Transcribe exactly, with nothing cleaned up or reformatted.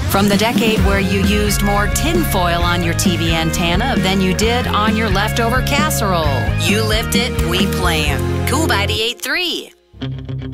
From the decade where you used more tinfoil on your T V antenna than you did on your leftover casserole. You lived it, we planned. Cool by eighty-eight point three.